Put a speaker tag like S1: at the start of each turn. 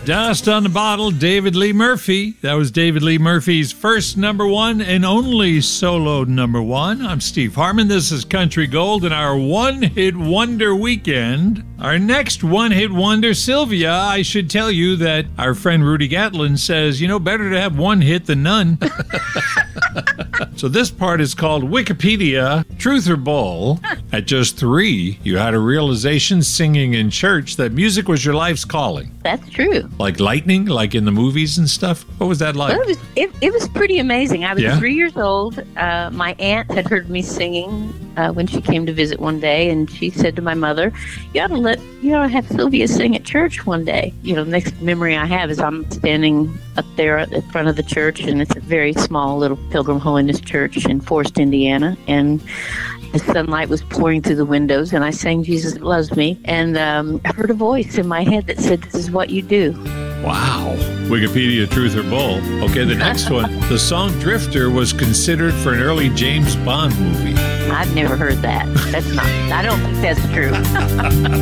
S1: Dust on the Bottle, David Lee Murphy. That was David Lee Murphy's first number one and only solo number one. I'm Steve Harmon. This is Country Gold and our one-hit wonder weekend. Our next one-hit wonder, Sylvia, I should tell you that our friend Rudy Gatlin says, better to have one hit than none. So this part is called Wikipedia, Truth or Bull. At just 3, you had a realization singing in church that music was your life's calling.
S2: That's true.
S1: Like lightning, like in the movies and stuff? What was that like?
S2: Well, it was pretty amazing. I was 3 years old. My aunt had heard me singing when she came to visit one day, and she said to my mother, you ought to have Sylvia sing at church one day. The next memory I have is I'm standing up there at the front of the church, and it's a very small little Pilgrim Holiness church in Forest, Indiana, and the sunlight was pouring through the windows, and I sang Jesus Loves Me, and I heard a voice in my head that said, this is what you do.
S1: Wow. Wikipedia, Truth or Bull. Okay, the next one. The song Drifter was considered for an early James Bond movie.
S2: I've never heard that. I don't think that's true.